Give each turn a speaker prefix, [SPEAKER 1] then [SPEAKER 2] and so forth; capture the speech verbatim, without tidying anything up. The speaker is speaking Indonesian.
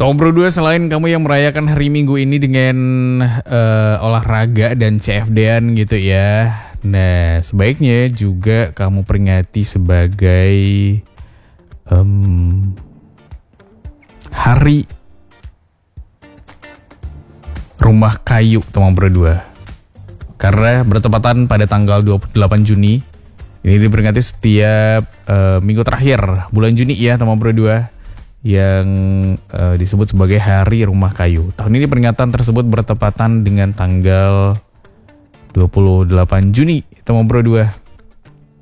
[SPEAKER 1] Tom Bro dua, selain kamu yang merayakan hari Minggu ini dengan uh, olahraga dan C F D-an gitu ya, nah sebaiknya juga kamu peringati sebagai um, hari rumah kayu Tom Bro dua. Karena bertepatan pada tanggal dua puluh delapan Juni, ini diperingati setiap uh, minggu terakhir bulan Juni ya Tom Bro dua, yang uh, disebut sebagai Hari Rumah Kayu. Tahun ini peringatan tersebut bertepatan dengan tanggal dua puluh delapan Juni, Tom Bro dua.